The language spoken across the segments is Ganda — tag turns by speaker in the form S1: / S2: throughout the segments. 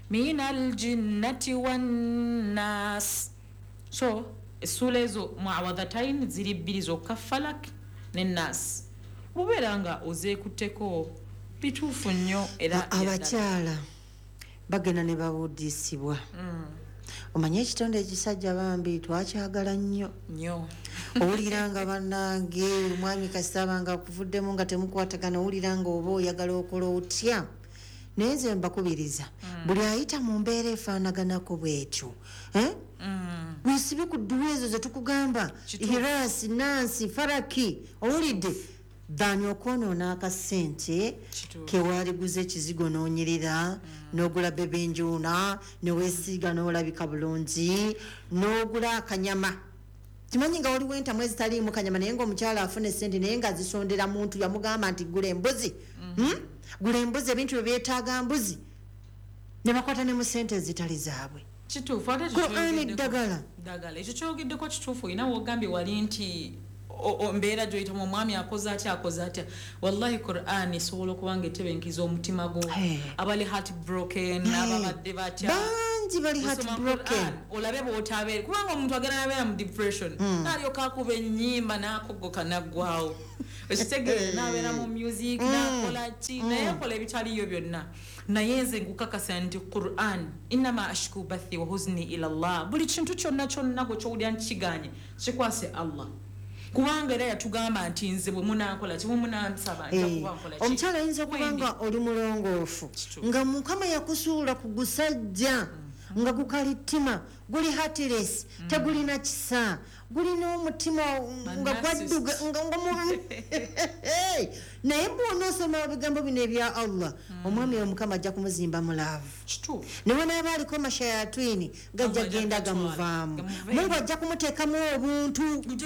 S1: minal jinnati wan nas. So essula ezo muawadhatayn ziri bbiri zokka, falak ne nas. Bubeera nga ozeekutteko bituufu nnyo era
S2: abakyala bagenda ne bawuddisibwa. Omanye ekitonde ekisajja bambi twakyagala nnyo. Owulira nga bannange omwami kasaba nga akuvuddemu nga temukwatagana, owulira nga oba oyagala okola otya. Naye nze mbakubiriza buli ayita mu mbeera efaanaganako bwetyo weesibe ku dduwa ezo ze tukugamba, Ihirasi, Nansi, Faraki, owulidde dhani okwonoona akasente kewaliguza ekizigo n'onyirira n'ogula bebenjuuna neweesiiga n'olabika bulungi n'ogula akanyama. Kimanyi nga waliwo entamu ezitaliimu kanyama naye ng'omukyala afuna essente naye nga zisondera muntu yamugamba nti gula embuzi. Gula embuzi, ebintu bye byetaaga mbuzi ne bakwata ne mu ssente ezitali zaabwe.
S1: Kituufu ate
S2: ddagala
S1: ekyo kyogeddeko kituufu. Olina wogambye wali nti mbeera gy'oyitamu omwami akoze atya. Wallahi Qur'an esobola okuba nga etebenkiza omutima gwo. Abali heart broken, ababadde batya
S2: bangi bali heart broken.
S1: Olabe bw'otabeere kubanga omuntu agenda nabeera mu depression n'alyoka akuba ennyimba n'akogoka n'aggwawo. Ekitegeere n'abeera mu music n'akola ki naye akola ebitaliyo byonna. Naye nze nkukakasa nti Qur'an innama ashku bathi wa huzni ila Allah, buli kintu kyonna gwe kyowulira nkiganye kikwase Allah. Kubanga era yatugamba nti nze bwe munaakola ki bwe munansaba nja kuba nkola ki.
S2: Omukyala ayinza okuba nga oli mulongoofu nga Mukama yakusuula ku gusajja nga gukalittima guli heartless tegulina kisa gulina omutima nga gwadduga naye bw'onoosoma ebigambo bino ebya Allah omwami oyo Mukama ajja kumuzimba mulaavu. Newe naaba aliko mashayatwini gajja genda gamuvaamu. Mungu ajja kumuteekamu obuntu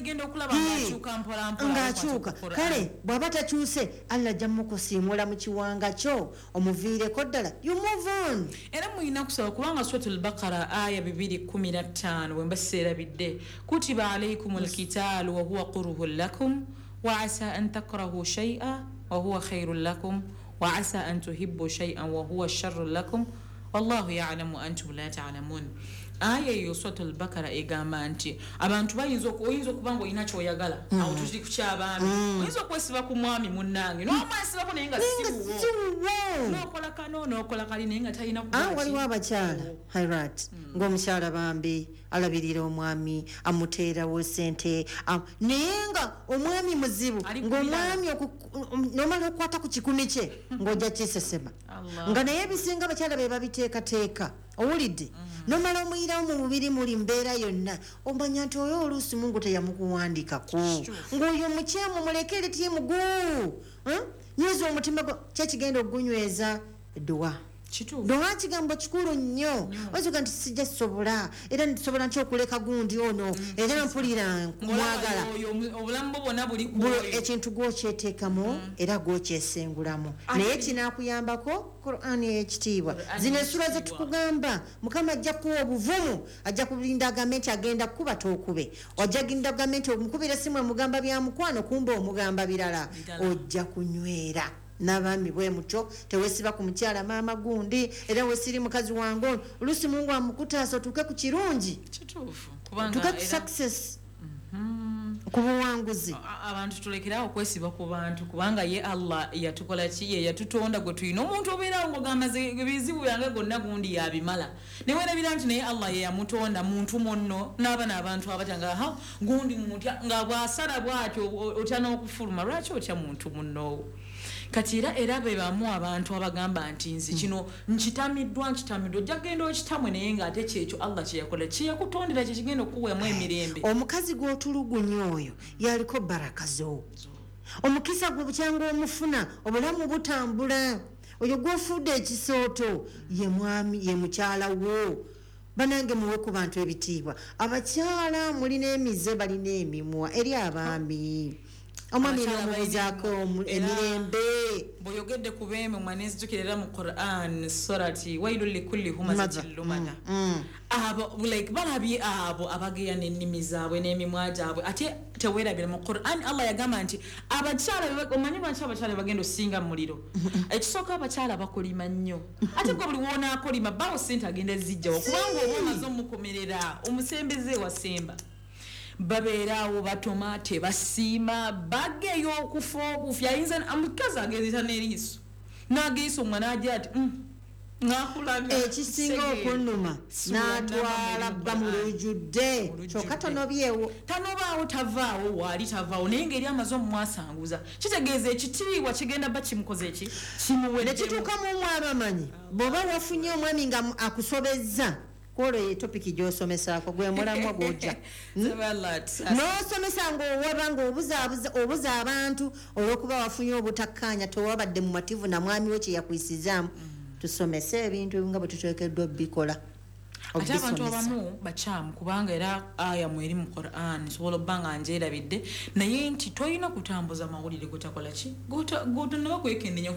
S2: ng'akyuka. Kale bw'aba takyuse Allah ajja mumukusiimula mu kiwanga kyo omuviireko ddala. You move on.
S1: Era muyina kusaba kubanga Suratul Baqara aya 2:15 bwe mbaseerabidde kutiba alaykumul qitaalu wa huwa kurhun lakum wa asa an takrahu shay'an wa huwa khairun lakum wa asa an tuhibbu shay'an wa huwa sharrun lakum wallahu ya'lamu antum la ta'lamun. Aya yo Suratul Baqara egamba nti abantu bayinza okuba nga olina kyoyagala awo tuli ku ky'abaami oyinza okwesiba ku mwami munnange n'omwesibako naye nga siwuwo n'okola kali naye nga talina
S2: waliwo abakyala Hirat ng'omukyala bambi alabirira omwami amuteerawo sente naye nga omwami muzibu ng'omwami nomala okukwata ku kikumi kye ng'ojja kisesema nga naye ebisinga abakyala be babiteekateeka owulidde nomala omuyirawo mu mubiri muli mbeera yonna omanya nti oyo oluusi Mungu teyamukuwandikako ng'oyo mukyamu mulekere tiye muguu nyweza omutima gwo kyekigenda ogunyweza dduwa. Dduwa kigambo kikulu nnyo ozuga nti sijja sobola era nsobola nti okuleka gundi ono era mpulira mwagala ekintu gw'okyeteekamu era gw'okyesengulamu naye kinaakuyambako Qur'an ekitiibwa zino essula ze tukugamba Mukama ajja kuwa obuvumu ajja kulinda agambe nti agenda kukuba tookube ojja kulinda agambe nti omukubira simu emugamba bya mukwano kumba omugamba birala ojja kunywera. N'abaami bwe mutyo teweesiba ku mukyala maama gundi era weesiri mukazi wange oluusi Mungu amukutaasa otuuke ku kirungi tuke ku success ku buwanguzi.
S1: Abantu tulekerawo okwesiba ku bantu kubanga ye Allah yatukola ki ye yatutonda gwe tulina omuntu obeerawo ng'ogamba ebizibu byange gonna gundi yabimala newe nerabira nti naye Allah ye yamutonda muntu monno n'abaana abantu abatanga gundi mutya nga bw'asala bw'atyo otya n'okufuluma lwaki otya muntu munnoowo. Kati era be bamu abantu abagamba nti nzi kino nkitamiddwa ojja genda okitamwe naye ng'ate kyekyo Allah kyeyakola kyeyakutondera kye kigenda okukuweemu emirembe.
S2: Omukazi gw'otulugunya oyo yaliko baraka zo omukisa gwe bukyanga omufuna obulamu butambula oyo gw'ofudde ekisooto ye mwami ye mukyala wo. Banange muwe ku bantu ebitiibwa abakyala mulina emize balina emimwa eri abaami omwami n'omubuzaako emirembe
S1: bw'oyogedde ku beeme mwanezijukira mu Quran surati wailul likulli humazatin lumaza abo like balabye abo abageya n'ennimi zaabwe n'emimwa gyabwe ate teweerabira mu Quran Allah yagamba nti abakyala omanyi lwaki abakyala bagenda osinga mu muliro ekisooka abakyala bakolima nnyo ate gwe buli wonaakolima bawo sente agenda zijjawo kubanga oba omaze omukomerera omusembeze wasemba babeerawo batomate basiima bageyo okufa okufya ayinza omukazi agezita n'eriiso n'ageiso omwana ajja ati nakulaga
S2: ekisinga okunnuma n'atwala bamulujudde kyokka tonobyewo
S1: tanobaawo tavaawo waali tavaawo naye ngeri amaze omumwasanguza kitegeeza ekitiibwa kigenda ba kimukoze eki kimuwedde
S2: nekituuka mu omwami amanyi bw'oba wafunye omwami nga akusobezza kwolwo ye topiki gy'osomesaako gwe mulamwa gw'ojja n'osomesa ng'owaba ng'obuza abantu olw'okuba wafunye obutakkaanya tewabadde mu mativu na mwami we kye yakwisizaamu tusomese ebintu nga bwe tuteekeddwa bikola
S1: ate abantu abamu bakyamu kubanga era aya mweri mu Quran sobola obba nga njerabidde naye nti tolina kutambuza mawulire gotakola ki gotonaba kwekendenya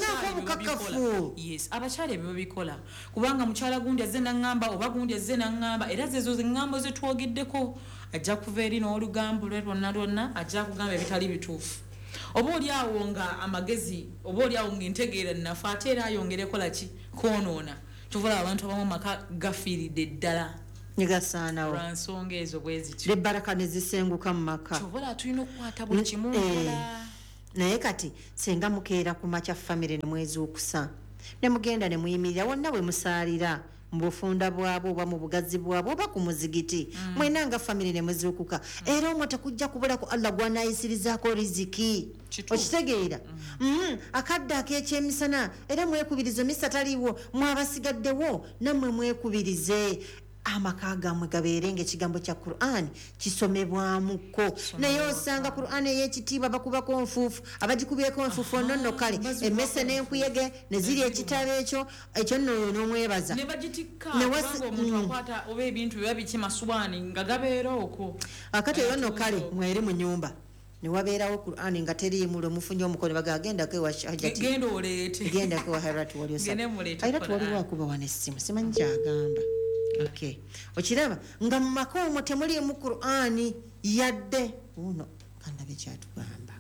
S1: yes abakyala ebyo babikola kubanga mukyala gundi azze naŋŋamba oba gundi azze naŋŋamba era zezo ziŋŋambo zetwogeddeko ajja kuva eri n'olugambo lwe lwonna lwonna ajja kugamba ebitali bituufu oba oliawo nga amagezi oba oliawo ng'entegeera nnafe ate era ayongerekola ki kwonoona tuvola abantu abamu maka gafiiridde ddala
S2: negasaanawo
S1: lwansonga ezo bwe zityo
S2: nebbaraka ne zisenguka mu maka
S1: tuvola tulina okukwata buli kimu nkola
S2: naye kati senga mukeera ku makya famire ne mwezuukusa ne mugenda ne muyimirira wonna bwe musaalira mu bufunda bwabo oba mu bugazi bwabo oba ku muzigiti mwena nga famire ne muzuukuka era omwo tekujja kubulako Allah gw'anaayisirizaako riziki okitegeera akadde ak'ekyemisana era mwekubirize misa taliiwo mwabasigaddewo nammwe mwekubirize amaka gammwe gabeere ng'ekigambo kya Quran kisomebwamuko naye osanga Quran ey'ekitiibwa bakubako nfuufu abagikubyeko nfuufu ononno kale emmese n'enkuyege ne ziri ekitabo ekyo nno n'omwebaza
S1: ne bagitikka kubanga omuntu akwata oba ebintu biba bikimaswani nga gabeera okwo
S2: akati eyo nno kale mweri mu nnyumba ne wabeerawo Quran nga teriimu lwe mufunye omukono bagagendako ewa hajati
S1: genda oleete
S2: gendako ewa Hairatu Waliosa Hairatu waliwo akuba wano essimu simanyi kyagamba okay okiraba nga mu maka omwo temuliimu Qur'ani yadde uno kandabe kyatugamba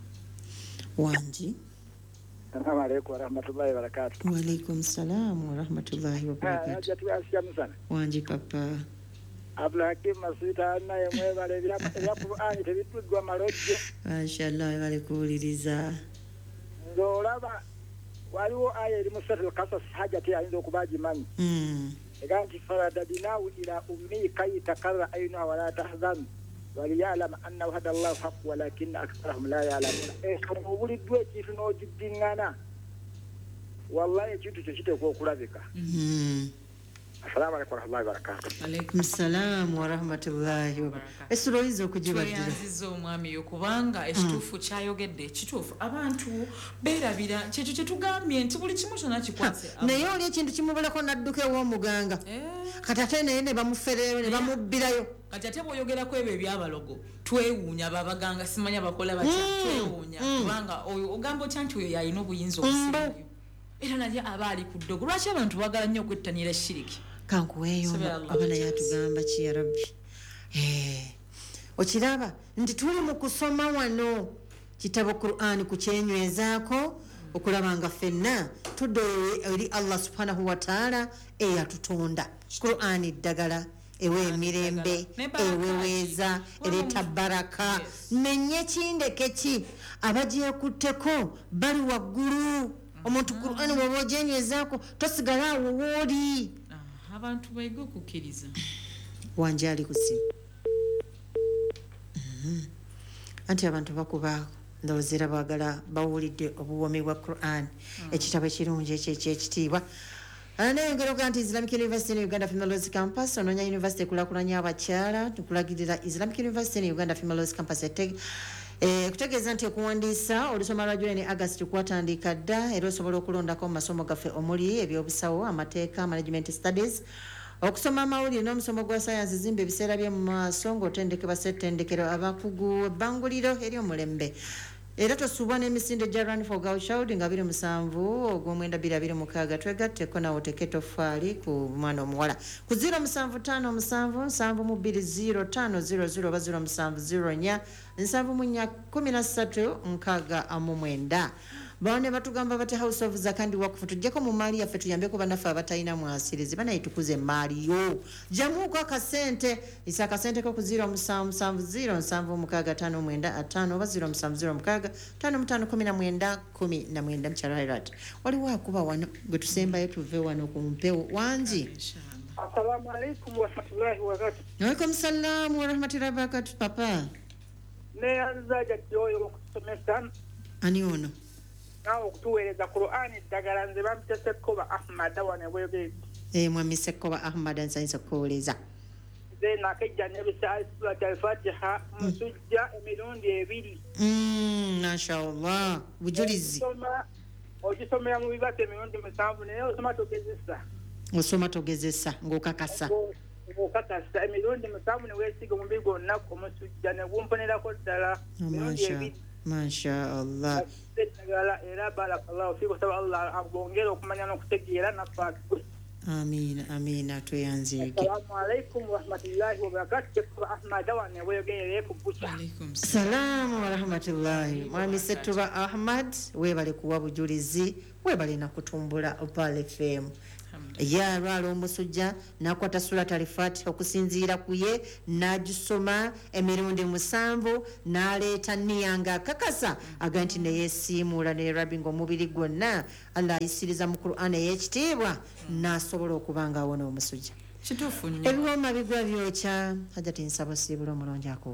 S2: wanji
S3: Assalamu alaykum wa rahmatullahi wa barakatuh.
S2: Wa alaykum salaam wa rahmatullahi wa barakatuh. Wanji papa
S3: Abdulhakim Masuta naye mwebale bya Qur'ani tebituzwa malojje.
S2: Mashallah bale kuuliriza.
S3: Ndolaba waliwo aya eri mu suratul Qasas hajati ayinza okubaji manyi. Eganti faradadinahu ila ummi kay takarra ayna wala tahzan waliya'lam annahu hada Allahu haqq walakin aktharuhum la ya'lamun. Obulidwe ekintu n'ogiddingana wallahi ekintu kyo kiteekwa okulabika. Assalamu alaykum wa rahmatullahi wa barakatuh.
S2: Alaykum salaam wa rahmatullahi wa barakatuh. Esuloizo okugibaddira.
S1: Twayanziza omwami yo kubanga ekituufu kyayogedde ekituufu abantu beerabira kyekyo kye tugambye nti buli kimu kyonna kikwase.
S2: Naye oli ekintu kimubulako n'adduka ew'omuganga. Kati ate naye ne bamufereyo ne bamubbirayo.
S1: Kati ate bw'oyogerako ebyo ebyabalogo twewuunya babaganga simanya bakola batya twewuunya kubanga oyo ogamba otya nti oyo yalina obuyinza obusingayo. Era naye aba ali ku ddogo lwaki abantu bagala nnyo okwettanira shiriki
S2: kankuweeyo abana yatugamba ki ya rabbi okiraba nti tuli mu kusoma wano kitabo Qur'ani kukyenywezaako okulaba nga ffenna tudde eri Allah subhanahu wa ta'ala eyatutonda Qur'ani ddagala ewe emirembe eweweeza ereeta baraka nenye kindeke ki abagyekutteko bali waggulu omuntu Qur'ani bw'oba ogyenywezaako tosigala awo wooli
S1: abantu bayiga okukkiriza
S2: wanjali ku simu anti abantu bakuba ndowooza baagala bawulidde obuwomi bwa Qur'an ekitabo ekirungi ekyekitiibwa naye ga nti Islamic University in Uganda Female Laws Campus onoonya university ekulakulanya abakyala tukulagirira Islamic University in Uganda Female Laws Campus kutegeeza nti okuwandiisa olusoma lwa July ne August kwatandika dda era osobola okulondako mu masomo gaffe omuli ebyobusawo amateeka management studies okusoma amawulire n'omusomo gwa science zimba ebiseera by'omu maaso ng'otendekebwa ssettendekero abakugu ebbanguliro eri omulembe era tosubwa n'emisinde gya Run for Girl Child nga 27 ogw'omwenda 2026 twegatteko nawo teketofaali ku mwana omuwala ku 0757720500 oba 0704 713 baone batugamba bati House of Zakandi Waqf tujjeko mu maali yaffe tuyambeko bannaffe abatalina mwasirizi banayitukuze maali yo jamuko akasente isa akasente ko ku 07707559 oba 07065519 mcharairat waliwo akuba wano gwe tusembayo tuve wano ku mpewo wangi.
S3: Assalamu alaikum wa rahmatullahi wa barakatuh.
S2: Wa alaikum salam wa rahmatullahi wa barakatuh papa.
S3: Ne anzaja kyoyo okutusomesa.
S2: Ani ono?
S3: Okutuweereza Qur'an eddagala nze bampita Sekkoba Ahmad wane bwege.
S2: Mwami Sekkoba Ahmad nsanyisa kuwuliriza.
S3: Nze nakejja nebisa surat al-Fatiha musujja emirundi 2.
S2: Mashallah bujulizi.
S3: Ogisomera mu bibato emirundi 7 naye osoma togezesa ng'okakasa. Okakasa emirundi 7 ne weesiga omubiri gwonna omusujja ne gumponerako ddala emirundi 2.
S2: Mashallah.
S3: Era barakallahu fiku saba Allah abongera okumanya n'okutegeera nafaatu.
S2: Amina tuyanzike.
S3: Assalamu alaikum wa rahmatullahi wa barakatuh. Ahmad wane wegere ku bucha.
S2: Salamu wa rahmatullahi. Mwami Setuba Ahmad webale kuwa bujulizi webale na kutumbula Opal FM. Ya rwalo omusujja nakwata surat al-Fatiha okusinziira kuye nagisoma emirundi 7 naleeta niyanga kakasa aganti ne yeesiimuula ne rabbi ng'omubiri gwonna Allah ayisiriza mu Qur'an ey'ekitiibwa n'asobola okubanga awona omusujja.
S1: Kituufu nnyo.
S2: Ebiwoma bigwa byokya hajati nsaba siibula omulongi ako.